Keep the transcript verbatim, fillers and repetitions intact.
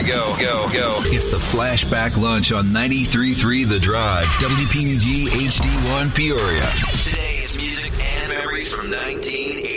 to go, go, go. It's the Flashback Lunch on ninety-three point three The Drive, W P G H D one Peoria. Today's music and memories from nineteen eighty.